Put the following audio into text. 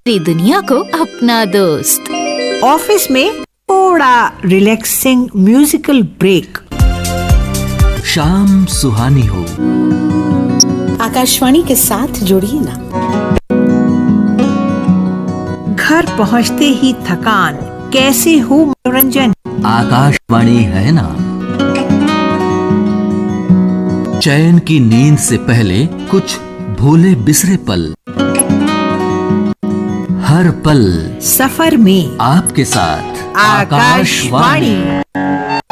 पूरी दुनिया को अपना दोस्त। ऑफिस में थोड़ा रिलैक्सिंग म्यूजिकल ब्रेक। शाम सुहानी हो, आकाशवाणी के साथ जुड़िए ना। घर पहुंचते ही थकान, कैसे हो मनोरंजन? आकाशवाणी है ना। चैन की नींद से पहले कुछ भूले बिसरे पल, हर पल सफर में आपके साथ आकाशवाणी।